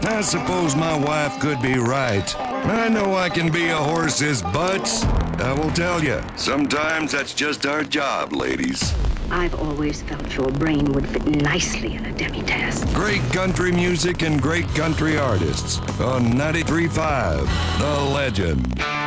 I suppose my wife could be right. I know I can be a horse's butt. I will tell you, sometimes that's just our job, ladies. I've always felt your brain would fit nicely in a demi-tasse. Great country music and great country artists on 93.5 The Legend.